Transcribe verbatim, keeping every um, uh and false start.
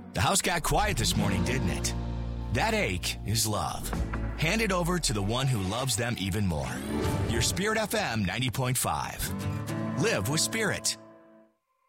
The house got quiet this morning, didn't it? That ache is love. Hand it over to the one who loves them even more. Your Spirit F M ninety point five. Live with Spirit.